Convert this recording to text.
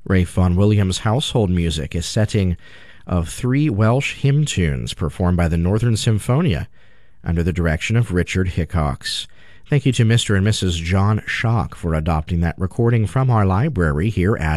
Ralph Vaughan Williams' household music is setting of 3 Welsh hymn tunes performed by the Northern Symphonia under the direction of Richard Hickox. Thank you to Mr. and Mrs. John Schock for adopting that recording from our library here at